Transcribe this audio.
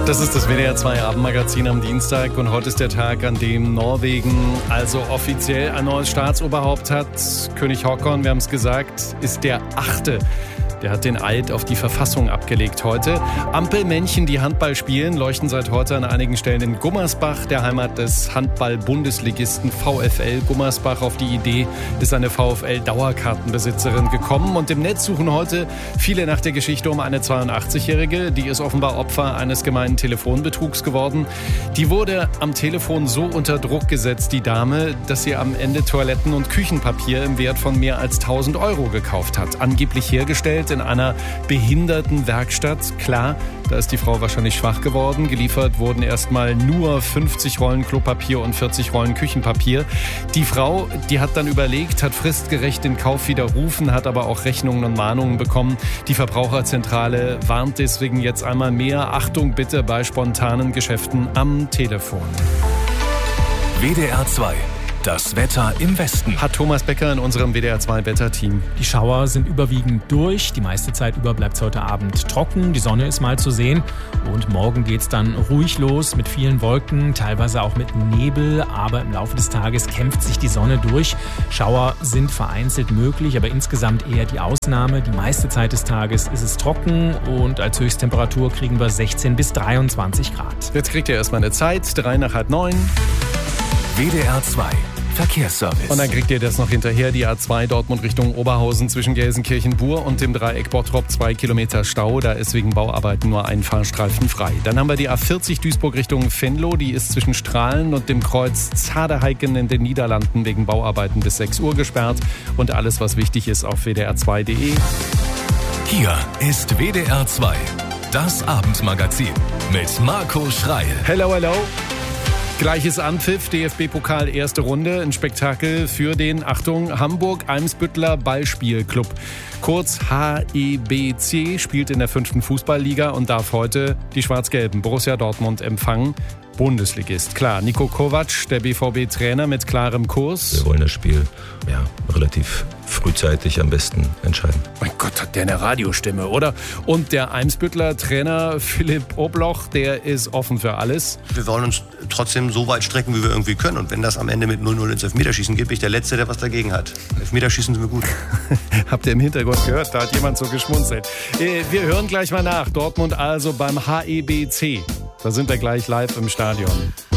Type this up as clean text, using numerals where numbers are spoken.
Das ist das WDR 2 Abendmagazin am Dienstag und heute ist der Tag, an dem Norwegen also offiziell ein neues Staatsoberhaupt hat. König Håkon, wir haben es gesagt, ist der 8. Der hat den Eid auf die Verfassung abgelegt heute. Ampelmännchen, die Handball spielen, leuchten seit heute an einigen Stellen in Gummersbach, der Heimat des Handball-Bundesligisten VfL Gummersbach. Auf die Idee ist eine VfL-Dauerkartenbesitzerin gekommen. Und im Netz suchen heute viele nach der Geschichte um eine 82-Jährige. Die ist offenbar Opfer eines gemeinen Telefonbetrugs geworden. Die wurde am Telefon so unter Druck gesetzt, die Dame, dass sie am Ende Toiletten- und Küchenpapier im Wert von mehr als 1.000 € gekauft hat. Angeblich hergestellt in einer Behindertenwerkstatt. Klar, da ist die Frau wahrscheinlich schwach geworden. Geliefert wurden erstmal nur 50 Rollen Klopapier und 40 Rollen Küchenpapier. Die Frau, die hat dann überlegt, hat fristgerecht den Kauf widerrufen, hat aber auch Rechnungen und Mahnungen bekommen. Die Verbraucherzentrale warnt deswegen jetzt einmal mehr. Achtung bitte bei spontanen Geschäften am Telefon. WDR 2. Das Wetter im Westen. Hat Thomas Becker in unserem WDR 2 Wetterteam. Die Schauer sind überwiegend durch. Die meiste Zeit über bleibt es heute Abend trocken. Die Sonne ist mal zu sehen. Und morgen geht es dann ruhig los mit vielen Wolken, teilweise auch mit Nebel. Aber im Laufe des Tages kämpft sich die Sonne durch. Schauer sind vereinzelt möglich, aber insgesamt eher die Ausnahme. Die meiste Zeit des Tages ist es trocken und als Höchsttemperatur kriegen wir 16 bis 23 Grad. Jetzt kriegt ihr erstmal eine Zeit, 8:03. WDR 2. Verkehrsservice. Und dann kriegt ihr das noch hinterher, die A2 Dortmund Richtung Oberhausen zwischen Gelsenkirchen-Bur und dem Dreieck Bottrop 2 Kilometer Stau. Da ist wegen Bauarbeiten nur ein Fahrstreifen frei. Dann haben wir die A40 Duisburg Richtung Venlo. Die ist zwischen Strahlen und dem Kreuz Zadeheiken in den Niederlanden wegen Bauarbeiten bis 6 Uhr gesperrt. Und alles, was wichtig ist, auf wdr2.de. Hier ist WDR 2. Das Abendmagazin mit Marco Schreil. Hello, hello. Gleiches Anpfiff, DFB-Pokal erste Runde, ein Spektakel für den, Achtung, Hamburg-Eimsbütteler Ballspielclub. Kurz HEBC, spielt in der 5. Fußballliga und darf heute die Schwarz-Gelben Borussia Dortmund empfangen. Bundesligist. Klar, Niko Kovac, der BVB-Trainer mit klarem Kurs. Wir wollen das Spiel relativ frühzeitig am besten entscheiden. Mein Gott, hat der eine Radiostimme, oder? Und der Eimsbütteler Trainer Philipp Obloch, der ist offen für alles. Wir wollen uns trotzdem so weit strecken, wie wir irgendwie können. Und wenn das am Ende mit 0-0 ins Elfmeterschießen geht, bin ich der Letzte, der was dagegen hat. Elfmeterschießen sind wir gut. Habt ihr im Hintergrund gehört? Da hat jemand so geschmunzelt. Wir hören gleich mal nach. Dortmund also beim HEBC. Da sind wir gleich live im Stadion.